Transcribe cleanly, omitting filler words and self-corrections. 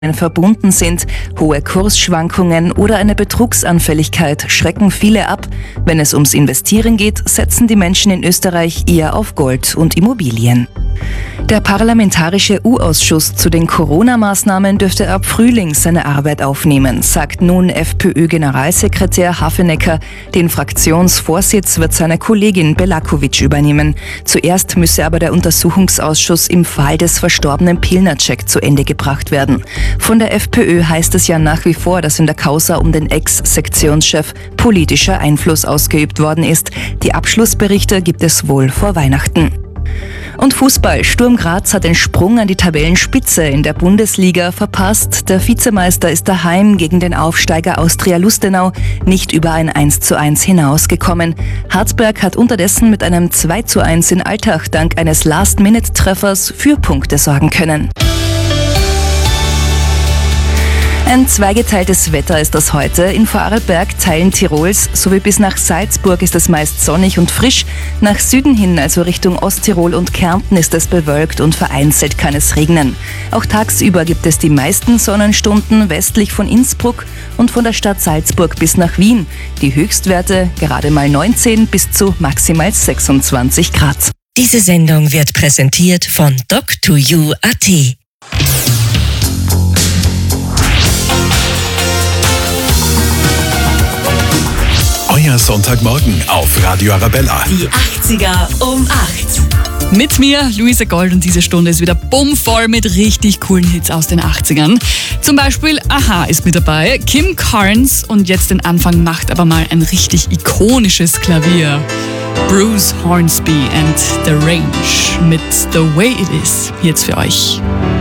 verbunden sind. Hohe Kursschwankungen oder eine Betrugsanfälligkeit schrecken viele ab. Wenn es ums Investieren geht, setzen die Menschen in Österreich eher auf Gold und Immobilien. Der Parlamentarische U-Ausschuss zu den Corona-Maßnahmen dürfte ab Frühling seine Arbeit aufnehmen, sagt nun FPÖ-Generalsekretär Hafenecker. Den Fraktionsvorsitz wird seine Kollegin Belakovic übernehmen. Zuerst müsse aber der Untersuchungsausschuss im Fall des verstorbenen Pilnacek zu Ende gebracht werden. Von der FPÖ heißt es ja nach wie vor, dass in der Causa um den Ex-Sektionschef politischer Einfluss ausgeübt worden ist. Die Abschlussberichte gibt es wohl vor Weihnachten. Und Fußball. Sturm Graz hat den Sprung an die Tabellenspitze in der Bundesliga verpasst. Der Vizemeister ist daheim gegen den Aufsteiger Austria Lustenau nicht über ein 1:1 hinausgekommen. Harzberg hat unterdessen mit einem 2:1 in Altach dank eines Last-Minute-Treffers für Punkte sorgen können. Ein zweigeteiltes Wetter ist das heute. In Vorarlberg, Teilen Tirols sowie bis nach Salzburg ist es meist sonnig und frisch. Nach Süden hin, also Richtung Osttirol und Kärnten, ist es bewölkt und vereinzelt kann es regnen. Auch tagsüber gibt es die meisten Sonnenstunden westlich von Innsbruck und von der Stadt Salzburg bis nach Wien. Die Höchstwerte gerade mal 19 bis zu maximal 26 Grad. Diese Sendung wird präsentiert von Doc2U.at. Euer Sonntagmorgen auf Radio Arabella. Die 80er um 8. Mit mir, Luisa Gold, und diese Stunde ist wieder bummvoll mit richtig coolen Hits aus den 80ern. Zum Beispiel Aha ist mit dabei, Kim Carnes und jetzt den Anfang macht aber mal ein richtig ikonisches Klavier. Bruce Hornsby and The Range mit The Way It Is jetzt für euch.